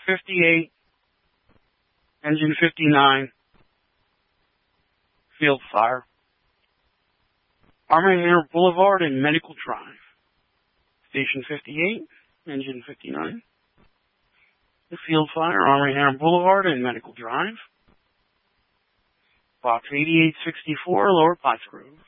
58, engine 59, field fire. Army Air Boulevard and Medical Drive. Station 58, engine 59. The field fire, Army Air Boulevard and Medical Drive. Box 8864, Lower Pottsgrove.